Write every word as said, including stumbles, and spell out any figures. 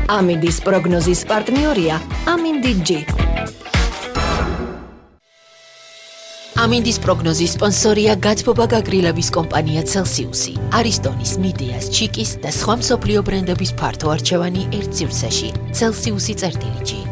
ამინდის პროგნოზის პარტნიორია ამინდი ჯი. ამინდის პროგნოზის სპონსორია გათბობა გაგრილების კომპანია Celsius-ი, არისტონის, მიდეას, ჩიკის და სხვა მსოფლიო ბრენდების ფართო არჩევანი ერთ სივრცეში. Celsius-ი წერტილი ჯი.